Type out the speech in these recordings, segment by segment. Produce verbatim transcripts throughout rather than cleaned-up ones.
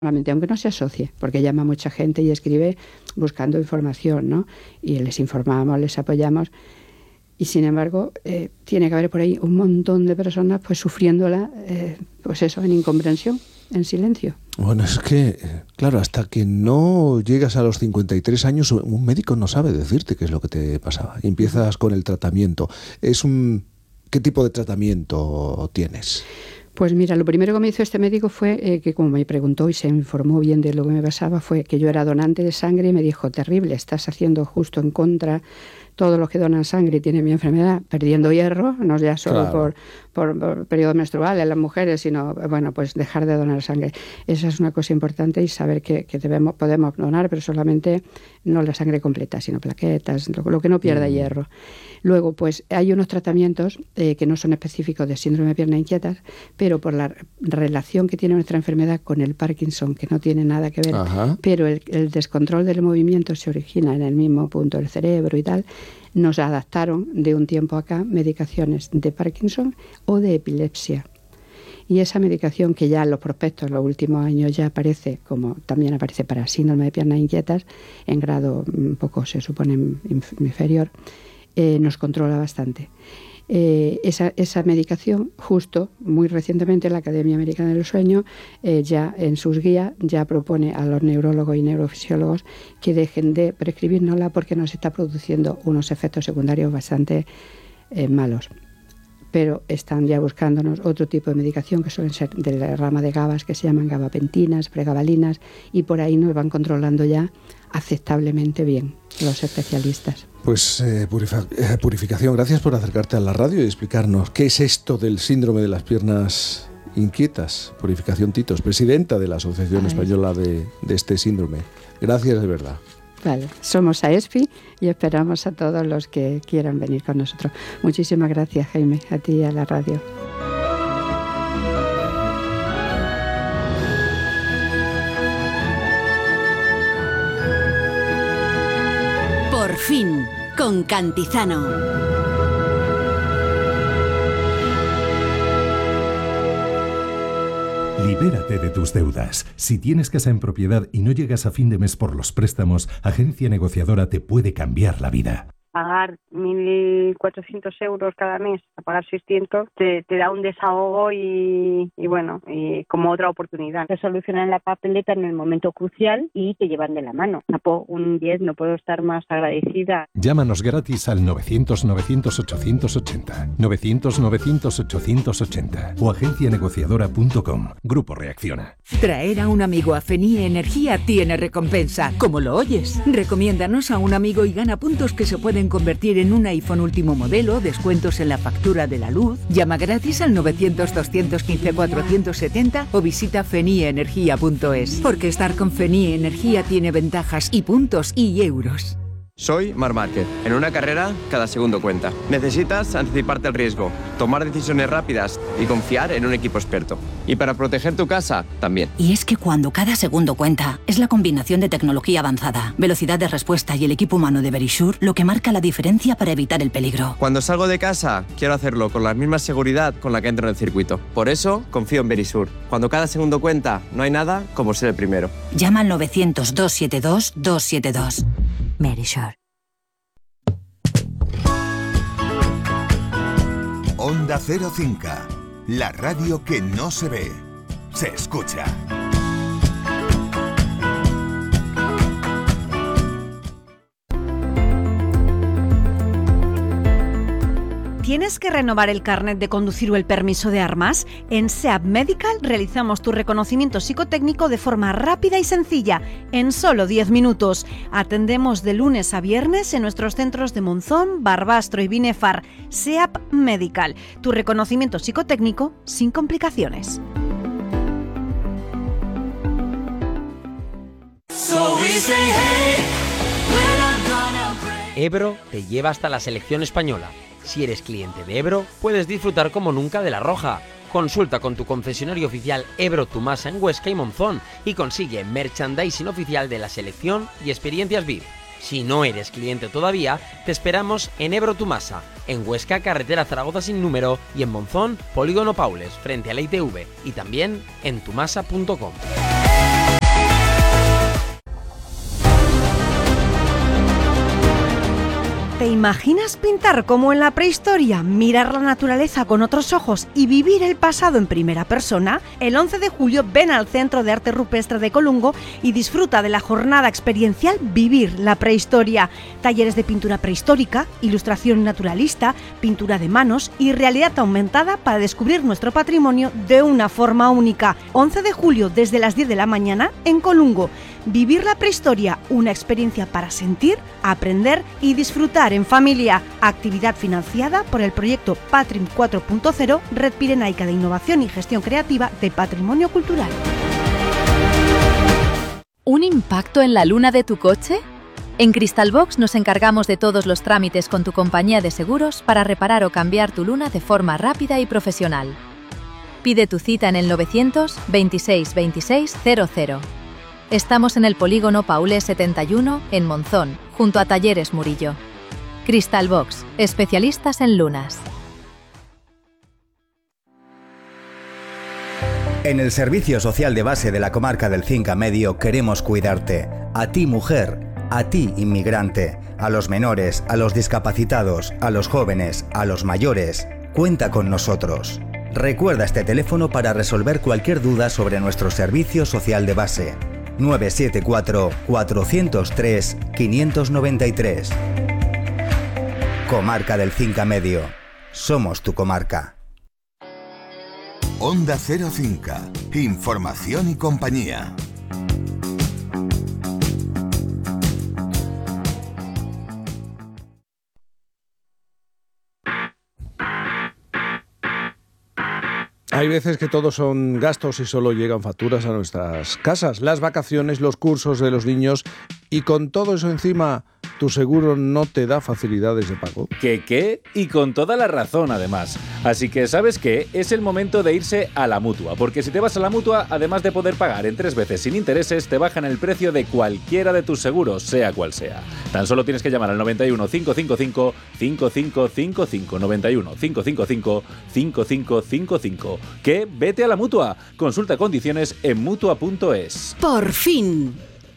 aunque no se asocie, porque llama mucha gente y escribe buscando información, ¿no? Y les informamos, les apoyamos. Y sin embargo, eh, tiene que haber por ahí un montón de personas pues sufriéndola, eh, pues eso, en incomprensión, en silencio. Bueno, es que, claro, hasta que no llegas a los cincuenta y tres años, un médico no sabe decirte qué es lo que te pasaba. Y empiezas con el tratamiento. Es un, ¿qué tipo de tratamiento tienes? Pues mira, lo primero que me hizo este médico fue eh, que como me preguntó y se informó bien de lo que me pasaba, fue que yo era donante de sangre y me dijo, terrible, estás haciendo justo en contra todos los que donan sangre y tienen mi enfermedad, perdiendo hierro, no ya solo claro. por, por, por periodo menstrual en las mujeres, sino, bueno, pues dejar de donar sangre. Esa es una cosa importante y saber que, que debemos, podemos donar, pero solamente no la sangre completa, sino plaquetas, lo, lo que no pierda mm. hierro. Luego, pues hay unos tratamientos eh, que no son específicos de síndrome de piernas inquietas, pero por la relación que tiene nuestra enfermedad con el Parkinson, que no tiene nada que ver, Ajá. pero el, el descontrol del movimiento se origina en el mismo punto del cerebro y tal, nos adaptaron de un tiempo acá medicaciones de Parkinson o de epilepsia. Y esa medicación que ya en los prospectos en los últimos años ya aparece, como también aparece para síndrome de piernas inquietas, en grado un poco se supone inferior, eh, nos controla bastante. Eh, esa, esa medicación, justo muy recientemente la Academia Americana del Sueño eh, ya en sus guías ya propone a los neurólogos y neurofisiólogos que dejen de prescribírnosla porque nos está produciendo unos efectos secundarios bastante eh, malos. Pero están ya buscándonos otro tipo de medicación que suelen ser de la rama de GABAs, que se llaman gabapentinas, pregabalinas, y por ahí nos van controlando ya aceptablemente bien los especialistas. Pues eh, purifa- eh, Purificación, gracias por acercarte a la radio y explicarnos qué es esto del síndrome de las piernas inquietas. Purificación Titos, presidenta de la Asociación Ay. Española de, de este síndrome. Gracias de verdad. Vale, somos A E S P I y esperamos a todos los que quieran venir con nosotros. Muchísimas gracias, Jaime, a ti y a la radio. Por fin, con Cantizano. Libérate de tus deudas. Si tienes casa en propiedad y no llegas a fin de mes por los préstamos, Agencia Negociadora te puede cambiar la vida. Pagar mil cuatrocientos euros cada mes, a pagar seiscientos, te, te da un desahogo y, y bueno, y como otra oportunidad. Te solucionan la papeleta en el momento crucial y te llevan de la mano. Napo, un diez, no puedo estar más agradecida. Llámanos gratis al novecientos novecientos ochocientos ochenta, novecientos novecientos ochocientos ochenta o agencia negociadora punto com. Grupo Reacciona. Traer a un amigo a Fenie Energía tiene recompensa, como lo oyes. Recomiéndanos a un amigo y gana puntos que se pueden convertir en un iPhone último modelo, descuentos en la factura de la luz. Llama gratis al novecientos doscientos quince cuatrocientos setenta o visita fenie energía punto es. Porque estar con Fenie Energía tiene ventajas y puntos y euros. Soy Marc Márquez. En una carrera, cada segundo cuenta. Necesitas anticiparte al riesgo, tomar decisiones rápidas y confiar en un equipo experto. Y para proteger tu casa, también. Y es que cuando cada segundo cuenta, es la combinación de tecnología avanzada, velocidad de respuesta y el equipo humano de Verisure lo que marca la diferencia para evitar el peligro. Cuando salgo de casa, quiero hacerlo con la misma seguridad con la que entro en el circuito. Por eso, confío en Verisure. Cuando cada segundo cuenta, no hay nada como ser el primero. Llama al novecientos, doscientos setenta y dos, doscientos setenta y dos. Verisure. Onda Cero Cinca, la radio que no se ve, se escucha. ¿Tienes que renovar el carnet de conducir o el permiso de armas? En SEAP Medical realizamos tu reconocimiento psicotécnico de forma rápida y sencilla, en solo diez minutos. Atendemos de lunes a viernes en nuestros centros de Monzón, Barbastro y Binefar. SEAP Medical, tu reconocimiento psicotécnico sin complicaciones. Ebro te lleva hasta la selección española. Si eres cliente de Ebro, puedes disfrutar como nunca de La Roja. Consulta con tu concesionario oficial Ebro Tumasa en Huesca y Monzón y consigue merchandising oficial de la selección y experiencias V I P. Si no eres cliente todavía, te esperamos en Ebro Tumasa, en Huesca, carretera Zaragoza sin número, y en Monzón, Polígono Paules, frente a la I T V, y también en tumasa punto com. ¿Te imaginas pintar como en la prehistoria, mirar la naturaleza con otros ojos y vivir el pasado en primera persona? El once de julio ven al Centro de Arte Rupestre de Colungo y disfruta de la jornada experiencial Vivir la Prehistoria. Talleres de pintura prehistórica, ilustración naturalista, pintura de manos y realidad aumentada para descubrir nuestro patrimonio de una forma única. once de julio desde las diez de la mañana en Colungo. Vivir la Prehistoria, una experiencia para sentir, aprender y disfrutar en familia. Actividad financiada por el proyecto Patrim cuatro punto cero, Red Pirenaica de Innovación y Gestión Creativa de Patrimonio Cultural. ¿Un impacto en la luna de tu coche? En Cristalbox nos encargamos de todos los trámites con tu compañía de seguros para reparar o cambiar tu luna de forma rápida y profesional. Pide tu cita en el novecientos veintiséis veintiséis cero cero. Estamos en el polígono Paulé setenta y uno, en Monzón, junto a Talleres Murillo. Cristalbox, especialistas en lunas. En el Servicio Social de Base de la Comarca del Cinca Medio queremos cuidarte. A ti, mujer, a ti, inmigrante, a los menores, a los discapacitados, a los jóvenes, a los mayores. Cuenta con nosotros. Recuerda este teléfono para resolver cualquier duda sobre nuestro Servicio Social de Base. nueve siete cuatro, cuatro cero tres, cinco nueve tres. Comarca del Cinca Medio. Somos tu comarca. Onda Cero Cinca. Información y compañía. Hay veces que todos son gastos y solo llegan facturas a nuestras casas. Las vacaciones, los cursos de los niños y con todo eso encima, ¿tu seguro no te da facilidades de pago? ¿Qué qué? Y con toda la razón, además. Así que, ¿sabes qué? Es el momento de irse a la Mutua, porque si te vas a la Mutua, además de poder pagar en tres veces sin intereses, te bajan el precio de cualquiera de tus seguros, sea cual sea. Tan solo tienes que llamar al noventa y uno, cinco cinco cinco, cinco cinco cinco cinco, noventa y uno, cinco cinco cinco, cinco cinco cinco cinco. Que vete a la Mutua. Consulta condiciones en mutua punto es. Por fin.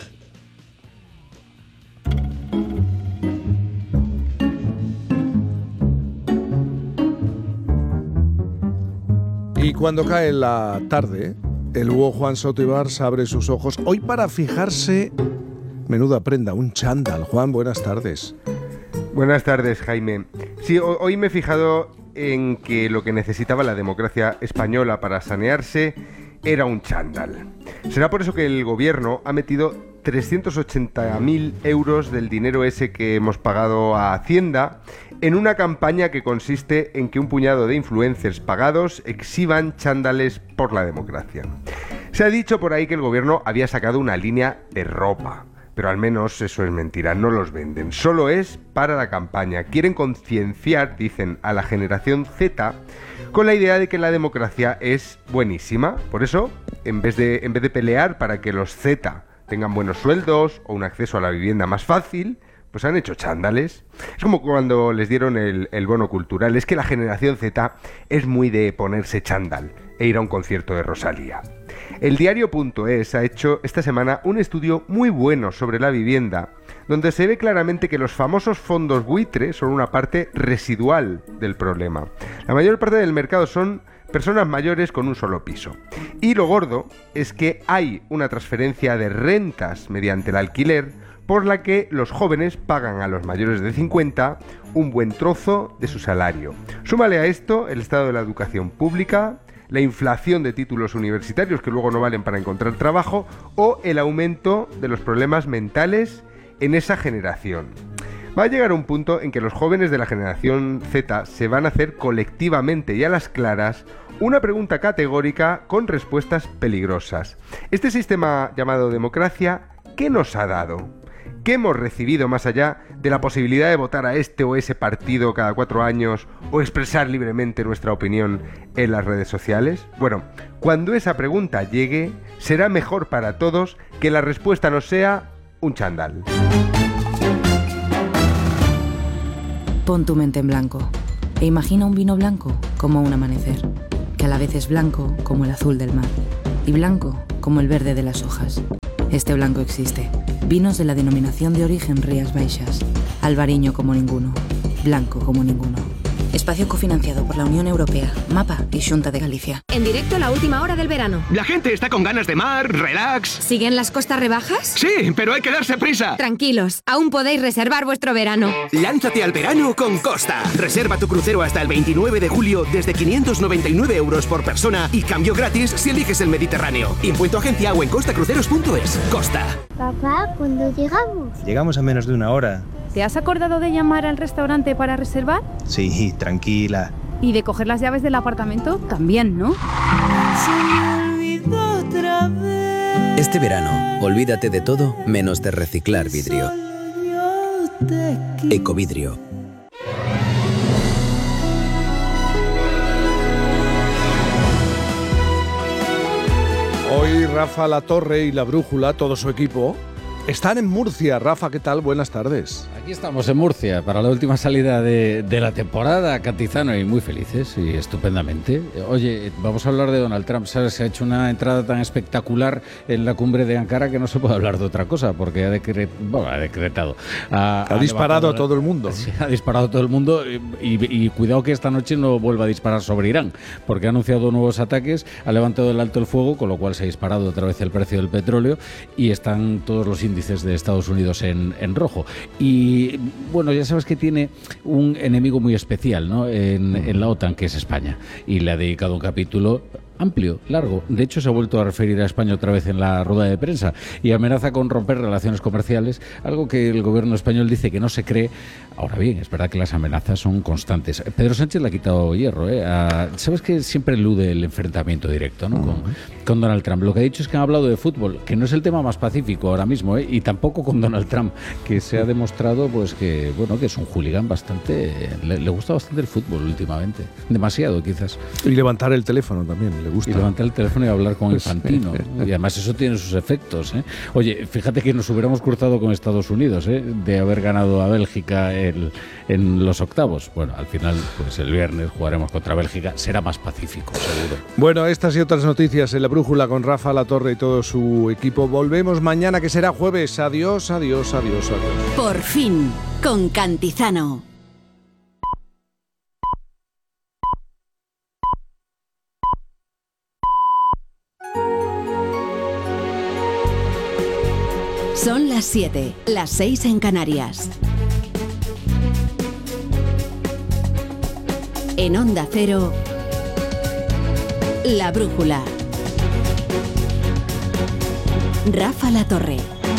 Y cuando cae la tarde, el búho Juan Soto Ibars abre sus ojos, hoy para fijarse, menuda prenda, un chándal. Juan, buenas tardes. Buenas tardes, Jaime. Sí, hoy me he fijado en que lo que necesitaba la democracia española para sanearse era un chándal. Será por eso que el gobierno ha metido trescientos ochenta mil euros del dinero ese que hemos pagado a Hacienda en una campaña que consiste en que un puñado de influencers pagados exhiban chándales por la democracia. Se ha dicho por ahí que el gobierno había sacado una línea de ropa, pero al menos eso es mentira, no los venden, solo es para la campaña. Quieren concienciar, dicen, a la generación Z con la idea de que la democracia es buenísima. Por eso, en vez de, en vez de pelear para que los Z tengan buenos sueldos o un acceso a la vivienda más fácil, pues han hecho chándales. Es como cuando les dieron el, el bono cultural. Es que la generación Z es muy de ponerse chándal e ir a un concierto de Rosalía. El diario punto es ha hecho esta semana un estudio muy bueno sobre la vivienda, donde se ve claramente que los famosos fondos buitre son una parte residual del problema. La mayor parte del mercado son personas mayores con un solo piso. Y lo gordo es que hay una transferencia de rentas mediante el alquiler por la que los jóvenes pagan a los mayores de cincuenta un buen trozo de su salario. Súmale a esto el estado de la educación pública, la inflación de títulos universitarios que luego no valen para encontrar trabajo o el aumento de los problemas mentales en esa generación. Va a llegar un punto en que los jóvenes de la generación Z se van a hacer colectivamente y a las claras una pregunta categórica con respuestas peligrosas. Este sistema llamado democracia, ¿qué nos ha dado? ¿Qué hemos recibido más allá de la posibilidad de votar a este o ese partido cada cuatro años o expresar libremente nuestra opinión en las redes sociales? Bueno, cuando esa pregunta llegue, será mejor para todos que la respuesta no sea un chándal. Pon tu mente en blanco e imagina un vino blanco como un amanecer, que a la vez es blanco como el azul del mar y blanco como el verde de las hojas. Este blanco existe. Vinos de la denominación de origen Rías Baixas. albariño como ninguno, blanco como ninguno. Espacio cofinanciado por la Unión Europea, Mapa y Xunta de Galicia. En directo la última hora del verano. La gente está con ganas de mar, relax. ¿Siguen las costas rebajas? Sí, pero hay que darse prisa. Tranquilos, aún podéis reservar vuestro verano. Lánzate al verano con Costa. Reserva tu crucero hasta el veintinueve de julio desde quinientos noventa y nueve euros por persona y cambio gratis si eliges el Mediterráneo. Impuesto agencia o en costacruceros punto es. Costa. Papá, ¿cuándo llegamos? Llegamos a menos de una hora. ¿Te has acordado de llamar al restaurante para reservar? Sí, tranquila. ¿Y de coger las llaves del apartamento? También, ¿no? Este verano, olvídate de todo menos de reciclar vidrio. Ecovidrio. Hoy Rafa Latorre y La Brújula, todo su equipo, están en Murcia. Rafa, ¿qué tal? Buenas tardes. Aquí estamos en Murcia para la última salida de, de la temporada, Cantizano, y muy felices y estupendamente. Oye, vamos a hablar de Donald Trump. ¿Sabes? Se ha hecho una entrada tan espectacular en la cumbre de Ankara que no se puede hablar de otra cosa porque ha, decre, bueno, ha decretado. Ha, ha, ha disparado a todo el mundo. Sí, ha disparado a todo el mundo y, y, y cuidado que esta noche no vuelva a disparar sobre Irán porque ha anunciado nuevos ataques, ha levantado el alto el fuego, con lo cual se ha disparado otra vez el precio del petróleo y están todos los índices de Estados Unidos en, en rojo. Y Y bueno, ya sabes que tiene un enemigo muy especial, ¿no? en, en la OTAN, que es España, y le ha dedicado un capítulo amplio, largo. De hecho, se ha vuelto a referir a España otra vez en la rueda de prensa y amenaza con romper relaciones comerciales, algo que el gobierno español dice que no se cree. Ahora bien, es verdad que las amenazas son constantes. Pedro Sánchez le ha quitado hierro, ¿eh? A, sabes que siempre elude el enfrentamiento directo, ¿no? con, con Donald Trump. Lo que ha dicho es que han hablado de fútbol, que no es el tema más pacífico ahora mismo, ¿eh? Y tampoco con Donald Trump, que se ha demostrado pues que bueno que es un hooligan bastante. Le, le gusta bastante el fútbol últimamente, demasiado quizás. Y levantar el teléfono también le gusta. Y levantar el teléfono y hablar con Infantino. Y además eso tiene sus efectos, ¿eh? Oye, fíjate que nos hubiéramos cruzado con Estados Unidos, ¿eh? De haber ganado a Bélgica el, en los octavos. Bueno, al final, pues el viernes jugaremos contra Bélgica. Será más pacífico, seguro. Bueno, estas y otras noticias en La Brújula con Rafa Latorre y todo su equipo. Volvemos mañana, que será jueves. Adiós, adiós, adiós, adiós. Por fin, con Cantizano. Son las siete, las seis en Canarias. En Onda Cero, La Brújula. Rafa Latorre.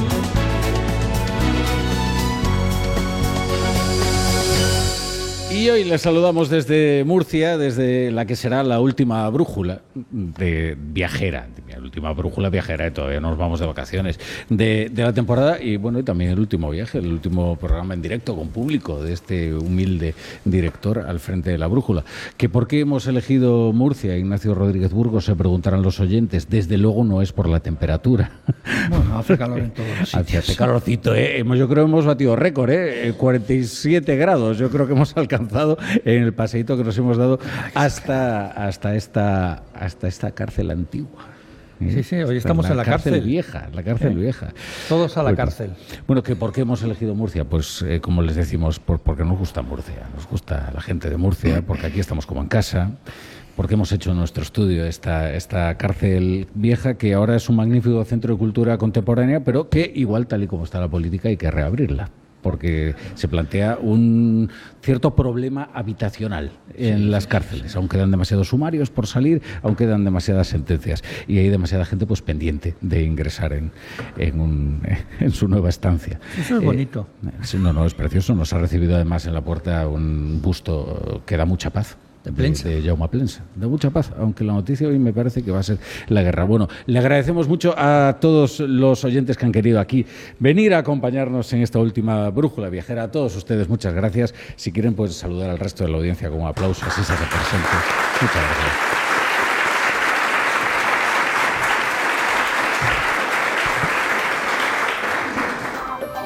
Y hoy les saludamos desde Murcia, desde la que será la última brújula de viajera, la última brújula viajera, y todavía nos vamos de vacaciones, de, de la temporada, y bueno, y también el último viaje, el último programa en directo con público de este humilde director al frente de la brújula. ¿Que por qué hemos elegido Murcia, Ignacio Rodríguez Burgos? Se preguntarán los oyentes. Desde luego no es por la temperatura. Bueno, hace calor en todos los sitios. Hace calorcito, ¿eh? Yo creo que hemos batido récord, ¿eh? cuarenta y siete grados, yo creo que hemos alcanzado en el paseíto que nos hemos dado hasta, hasta, esta, hasta esta cárcel antigua. Sí, sí, hoy estamos la en la cárcel, cárcel vieja, la cárcel ¿Eh? vieja. Todos a la bueno, cárcel. Bueno, que ¿por qué hemos elegido Murcia? Pues eh, como les decimos, por, porque nos gusta Murcia, nos gusta la gente de Murcia, porque aquí estamos como en casa, porque hemos hecho nuestro estudio esta, esta cárcel vieja, que ahora es un magnífico centro de cultura contemporánea, pero que igual, tal y como está la política, hay que reabrirla, porque se plantea un cierto problema habitacional en sí, las cárceles. Aún quedan demasiados sumarios por salir, aún quedan demasiadas sentencias y hay demasiada gente pues pendiente de ingresar en, en, un, en su nueva estancia. Eso es eh, bonito. No, no, es precioso. Nos ha recibido además en la puerta un busto que da mucha paz. De, de Jaume Plensa, de mucha paz, aunque la noticia hoy me parece que va a ser la guerra. Bueno, le agradecemos mucho a todos los oyentes que han querido aquí venir a acompañarnos en esta última brújula viajera. A todos ustedes, muchas gracias. Si quieren, pues saludar al resto de la audiencia con un aplauso, así se representa. Muchas gracias.